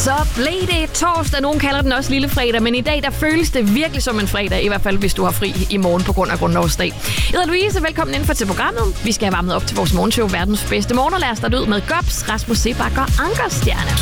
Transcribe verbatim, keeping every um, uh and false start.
Så blev det torsdag. Nogen kalder den også lille fredag, men i dag der føles det virkelig som en fredag, i hvert fald hvis du har fri i morgen på grund af grundlovsdag. Jeg hedder Louise, velkommen indenfor til programmet. Vi skal have varmet op til vores morgenshow, verdens bedste morgen, og lad os starte ud med Gobs, Rasmus Seebach og Ankerstjerne.